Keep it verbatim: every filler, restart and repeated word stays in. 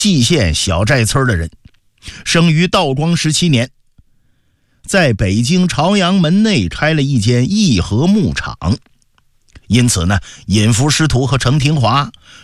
蓟县小寨村的人，生于道光十七年，在北京朝阳门内开了一间义和牧场。因此呢，尹福师徒和程廷华